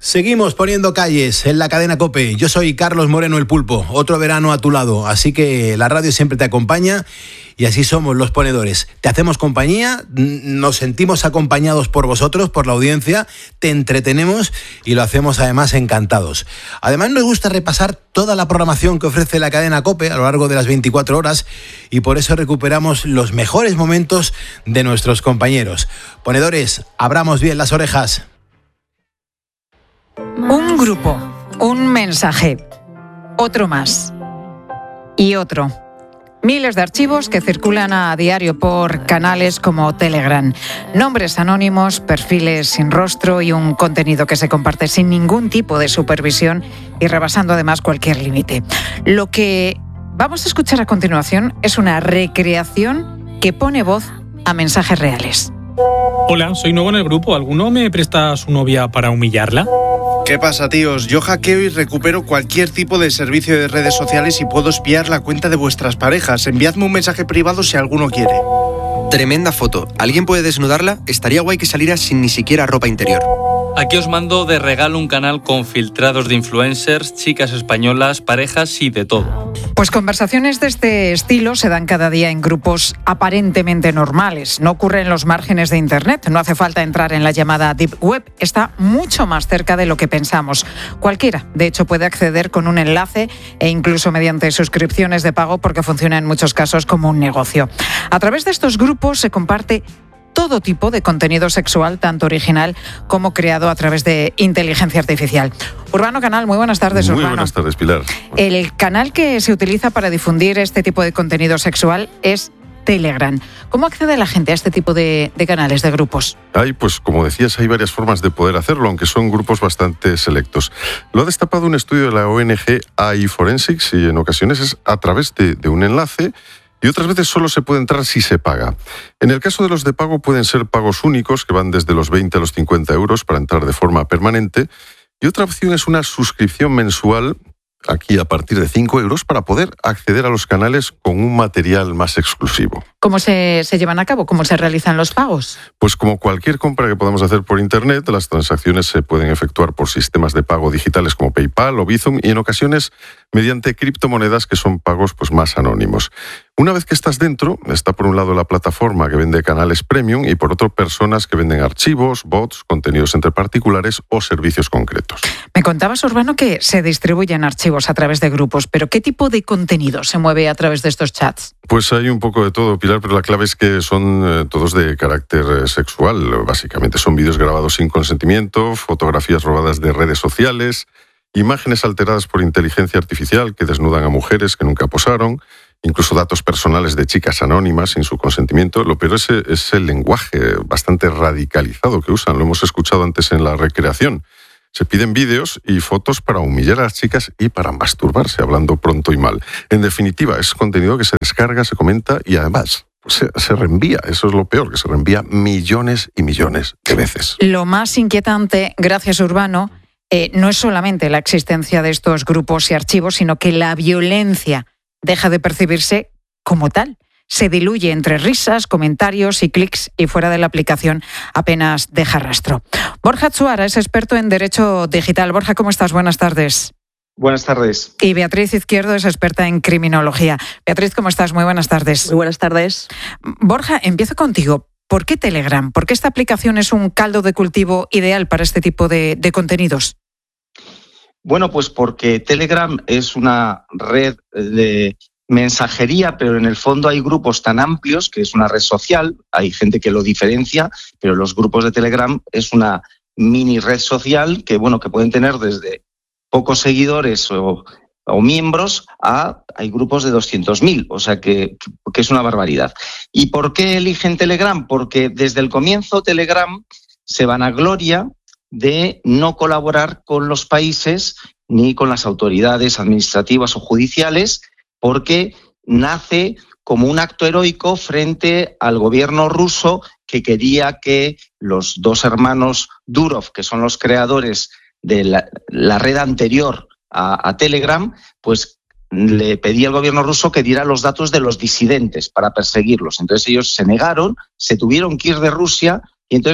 Seguimos poniendo calles en la cadena COPE. Yo soy Carlos Moreno el Pulpo, otro verano a tu lado, así que la radio siempre te acompaña y así somos los ponedores. Te hacemos compañía, nos sentimos acompañados por vosotros, por la audiencia, te entretenemos y lo hacemos además encantados. Además nos gusta repasar toda la programación que ofrece la cadena COPE a lo largo de las 24 horas y por eso recuperamos los mejores momentos de nuestros compañeros. Ponedores, abramos bien las orejas. Un grupo, un mensaje, otro más y otro. Miles de archivos que circulan a diario por canales como Telegram. Nombres anónimos, perfiles sin rostro y un contenido que se comparte sin ningún tipo de supervisión y rebasando además cualquier límite. Lo que vamos a escuchar a continuación es una recreación que pone voz a mensajes reales. Hola, soy nuevo en el grupo. ¿Alguno me presta a su novia para humillarla? ¿Qué pasa, tíos? Yo hackeo y recupero cualquier tipo de servicio de redes sociales y puedo espiar la cuenta de vuestras parejas. Enviadme un mensaje privado si alguno quiere. Tremenda foto. ¿Alguien puede desnudarla? Estaría guay que saliera sin ni siquiera ropa interior. Aquí os mando de regalo un canal con filtrados de influencers, chicas españolas, parejas y de todo. Pues conversaciones de este estilo se dan cada día en grupos aparentemente normales. No ocurre en los márgenes de Internet. No hace falta entrar en la llamada Deep Web. Está mucho más cerca de lo que pensamos. Cualquiera, de hecho, puede acceder con un enlace e incluso mediante suscripciones de pago porque funciona en muchos casos como un negocio. A través de estos grupos se comparte todo tipo de contenido sexual, tanto original como creado a través de inteligencia artificial. Urbano Canal, muy buenas tardes, Urbano. Muy buenas tardes, Pilar. El canal que se utiliza para difundir este tipo de contenido sexual es Telegram. ¿Cómo accede la gente a este tipo de canales, de grupos? Pues como decías, hay varias formas de poder hacerlo, aunque son grupos bastante selectos. Lo ha destapado un estudio de la ONG AI Forensics y en ocasiones es a través de un enlace y otras veces solo se puede entrar si se paga. En el caso de los de pago pueden ser pagos únicos que van desde los 20 a los 50 euros para entrar de forma permanente y otra opción es una suscripción mensual, aquí a partir de 5 euros, para poder acceder a los canales con un material más exclusivo. ¿Cómo se llevan a cabo? ¿Cómo se realizan los pagos? Pues como cualquier compra que podamos hacer por Internet, las transacciones se pueden efectuar por sistemas de pago digitales como PayPal o Bizum y en ocasiones mediante criptomonedas que son pagos más anónimos. Una vez que estás dentro, está por un lado la plataforma que vende canales premium y por otro personas que venden archivos, bots, contenidos entre particulares o servicios concretos. Me contabas, Urbano, que se distribuyen archivos a través de grupos, pero ¿qué tipo de contenido se mueve a través de estos chats? Pues hay un poco de todo, Pilar, pero la clave es que son todos de carácter sexual. Básicamente son vídeos grabados sin consentimiento, fotografías robadas de redes sociales, imágenes alteradas por inteligencia artificial que desnudan a mujeres que nunca posaron, incluso datos personales de chicas anónimas sin su consentimiento. Lo peor es el lenguaje bastante radicalizado que usan. Lo hemos escuchado antes en la recreación. Se piden vídeos y fotos para humillar a las chicas y para masturbarse, hablando pronto y mal. En definitiva, es contenido que se descarga, se comenta y además se reenvía. Eso es lo peor, que se reenvía millones y millones de veces. Lo más inquietante, gracias Urbano, no es solamente la existencia de estos grupos y archivos, sino que la violencia deja de percibirse como tal. Se diluye entre risas, comentarios y clics y fuera de la aplicación apenas deja rastro. Borja Tsuara es experto en Derecho Digital. Borja, ¿cómo estás? Buenas tardes. Buenas tardes. Y Beatriz Izquierdo es experta en criminología. Beatriz, ¿cómo estás? Muy buenas tardes. Muy buenas tardes. Borja, empiezo contigo. ¿Por qué Telegram? ¿Por qué esta aplicación es un caldo de cultivo ideal para este tipo de contenidos? Bueno, pues porque Telegram es una red de mensajería, pero en el fondo hay grupos tan amplios que es una red social, hay gente que lo diferencia, pero los grupos de Telegram es una mini red social que pueden tener desde pocos seguidores o miembros hay grupos de 200.000, o sea que es una barbaridad. ¿Y por qué eligen Telegram? Porque desde el comienzo Telegram se vanagloria de no colaborar con los países ni con las autoridades administrativas o judiciales, porque nace como un acto heroico frente al gobierno ruso que quería que los dos hermanos Durov, que son los creadores de la red anterior a Telegram, pues le pedía al gobierno ruso que diera los datos de los disidentes para perseguirlos. Entonces ellos se negaron, se tuvieron que ir de Rusia y entonces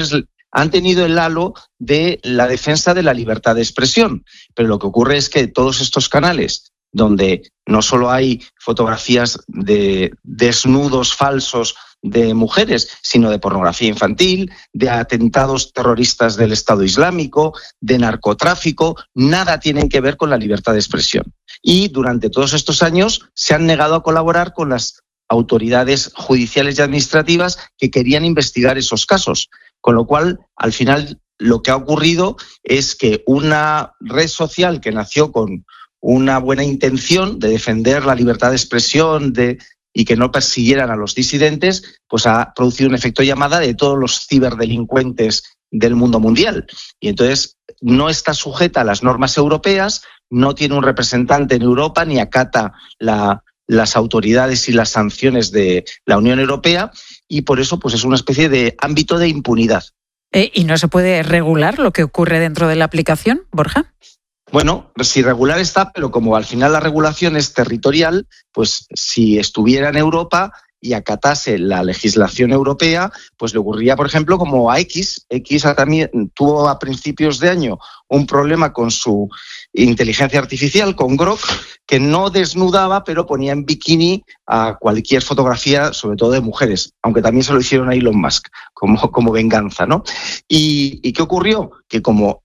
han tenido el halo de la defensa de la libertad de expresión. Pero lo que ocurre es que todos estos canales, donde no solo hay fotografías de desnudos falsos de mujeres, sino de pornografía infantil, de atentados terroristas del Estado Islámico, de narcotráfico, nada tienen que ver con la libertad de expresión. Y durante todos estos años se han negado a colaborar con las autoridades judiciales y administrativas que querían investigar esos casos. Con lo cual, al final, lo que ha ocurrido es que una red social que nació con una buena intención de defender la libertad de expresión y que no persiguieran a los disidentes, pues ha producido un efecto llamada de todos los ciberdelincuentes del mundo mundial. Y entonces no está sujeta a las normas europeas, no tiene un representante en Europa ni acata las autoridades y las sanciones de la Unión Europea, y por eso pues es una especie de ámbito de impunidad. ¿Y no se puede regular lo que ocurre dentro de la aplicación, Borja? Bueno, si regular está, pero como al final la regulación es territorial, pues si estuviera en Europa y acatase la legislación europea, pues le ocurriría, por ejemplo, como a X. X también tuvo a principios de año un problema con su inteligencia artificial, con Grok, que no desnudaba, pero ponía en bikini a cualquier fotografía, sobre todo de mujeres, aunque también se lo hicieron a Elon Musk, como venganza, ¿no? ¿Y qué ocurrió? Que como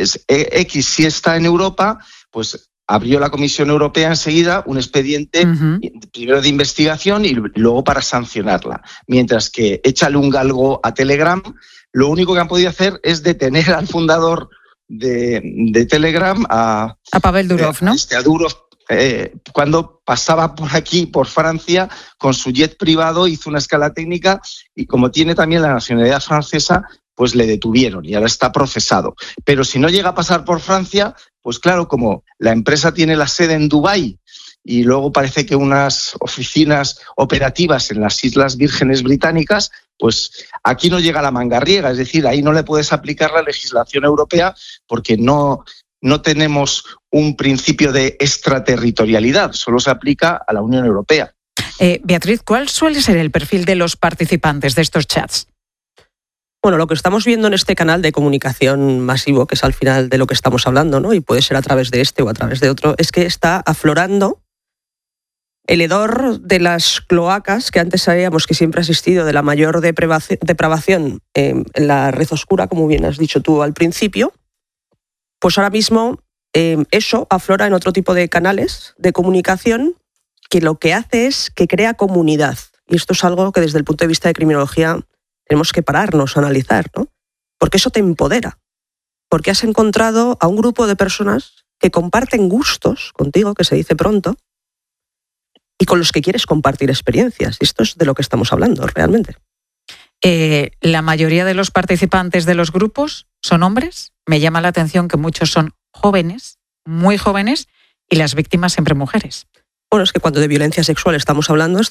X sí está en Europa, pues abrió la Comisión Europea enseguida un expediente, primero de investigación y luego para sancionarla. Mientras que échale un galgo a Telegram, lo único que han podido hacer es detener al fundador de Telegram, a Pavel Durov, ¿no? A Durov, cuando pasaba por aquí, por Francia, con su jet privado, hizo una escala técnica y como tiene también la nacionalidad francesa, pues le detuvieron y ahora está procesado. Pero si no llega a pasar por Francia, pues claro, como la empresa tiene la sede en Dubái y luego parece que unas oficinas operativas en las Islas Vírgenes Británicas, pues aquí no llega la mangarriega, es decir, ahí no le puedes aplicar la legislación europea porque no tenemos un principio de extraterritorialidad, solo se aplica a la Unión Europea. Beatriz, ¿cuál suele ser el perfil de los participantes de estos chats? Bueno, lo que estamos viendo en este canal de comunicación masivo, que es al final de lo que estamos hablando, ¿no? Y puede ser a través de este o a través de otro, es que está aflorando el hedor de las cloacas que antes sabíamos que siempre ha existido, de la mayor depravación en la red oscura, como bien has dicho tú al principio. Pues ahora mismo eso aflora en otro tipo de canales de comunicación que lo que hace es que crea comunidad. Y esto es algo que desde el punto de vista de criminología tenemos que pararnos a analizar, ¿no? Porque eso te empodera. Porque has encontrado a un grupo de personas que comparten gustos contigo, que se dice pronto, y con los que quieres compartir experiencias. Y esto es de lo que estamos hablando realmente. La mayoría de los participantes de los grupos son hombres. Me llama la atención que muchos son jóvenes, muy jóvenes, y las víctimas siempre mujeres. Bueno, es que cuando de violencia sexual estamos hablando